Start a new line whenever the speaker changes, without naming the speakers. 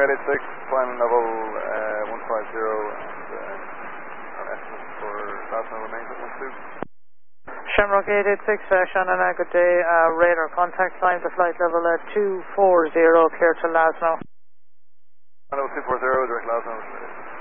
886, final level 150, and our estimate for Glasgow remains at 12.
Shamrock 886, Shannon, good day. Radar contact line to flight level 240, clear to Lasno.
Hello, 240, direct Glasgow.